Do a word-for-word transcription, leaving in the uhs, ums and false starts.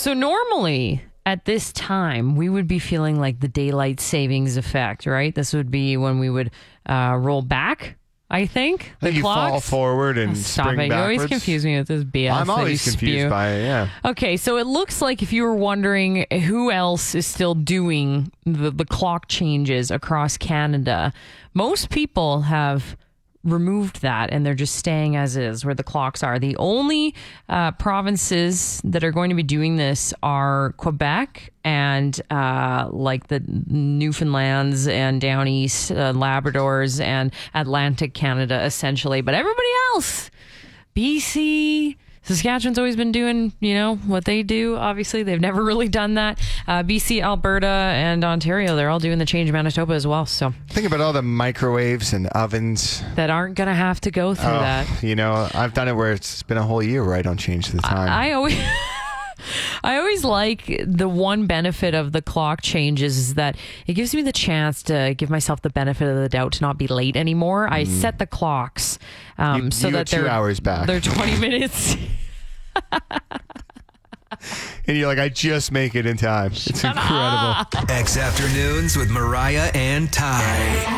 So normally at this time, we would be feeling like the daylight savings effect, right? This would be when we would uh, roll back, I think. I think you clocks. fall forward and Oh, stop spring it. backwards. You always confuse me with this B S. I'm that always you confused spew. by it, yeah. Okay, so it looks like if you were wondering who else is still doing the, the clock changes across Canada, most people have removed that and they're just staying as is where the clocks are. The only uh, provinces that are going to be doing this are Quebec and uh, like the Newfoundlands and Down East, uh, Labradors and Atlantic Canada, essentially. But everybody else, B C, Saskatchewan's always been doing, you know, what they do. Obviously, they've never really done that. Uh, B C, Alberta, and Ontario, they're all doing the change. Manitoba as well. So Think about all the microwaves and ovens. that aren't going to have to go through Oh, that. You know, I've done it where it's been a whole year where I don't change the time. I always... I always like the one benefit of the clock changes is that it gives me the chance to give myself the benefit of the doubt to not be late anymore. I set the clocks um, You- so you go that two they're hours back. They're twenty minutes. and you're like, I just make it in time. It's incredible. X Afternoons with Mariah and Ty.